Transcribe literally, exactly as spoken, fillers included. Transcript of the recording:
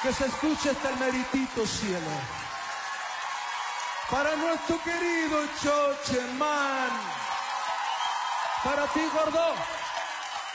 Que se escuche hasta el meritito cielo. Para nuestro querido Chocheman. Para ti, gordo.